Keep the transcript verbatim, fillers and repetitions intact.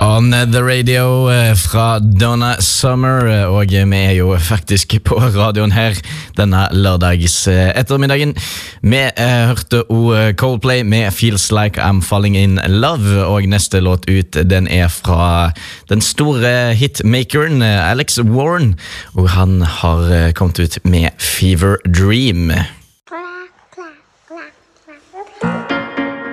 On the radio fra Donna Summer, og vi er jo faktisk på radioen her denne lørdags ettermiddagen. Vi eh, hørte også Coldplay med Feels Like I'm Falling in Love, og neste låt ut, den er fra den store hitmakeren Alex Warren, og han har kommet ut med Fever Dream.